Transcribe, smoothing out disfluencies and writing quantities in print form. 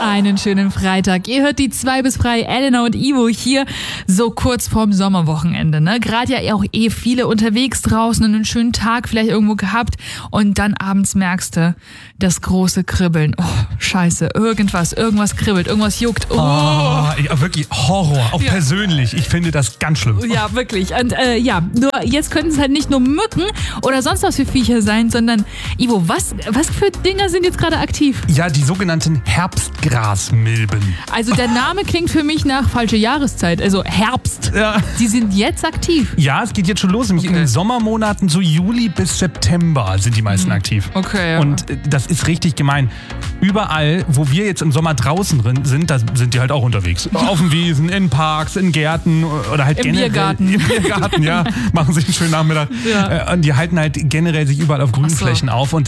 Einen schönen Freitag. Ihr hört die 2 bis 3, Elena und Ivo hier so kurz vorm Sommerwochenende. Ne? Gerade ja auch viele unterwegs draußen und einen schönen Tag vielleicht irgendwo gehabt und dann abends merkst du das große Kribbeln. Oh, scheiße, irgendwas kribbelt, irgendwas juckt. Oh. Ja, wirklich Horror, auch persönlich. Ich finde das ganz schlimm. Ja, wirklich. Und nur jetzt könnten es halt nicht nur Mücken oder sonst was für Viecher sein, sondern Ivo, was für Dinger sind jetzt gerade aktiv? Ja, die sogenannten Herbstgrasmilben. Also der Name klingt für mich nach falsche Jahreszeit, also Herbst. Ja. Die sind jetzt aktiv. Ja, es geht jetzt schon los, nämlich in den Sommermonaten, so Juli bis September sind die meisten aktiv. Okay. Ja. Und das ist richtig gemein. Überall, wo wir jetzt im Sommer draußen drin sind, da sind die halt auch unterwegs. Auf den Wiesen, in Parks, in Gärten oder halt Im generell. Biergarten. Im Biergarten, ja. Machen sich einen schönen Nachmittag. Ja. Und die halten halt generell sich überall auf grünen Flächen auf. Und